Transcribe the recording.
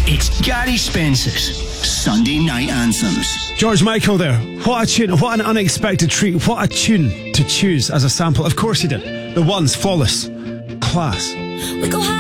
It's Gary Spence's Sunday Night Anthems. George Michael there. What a tune. What an unexpected treat. What a tune to choose as a sample. Of course he did. The Ones, Flawless. Class. We go high.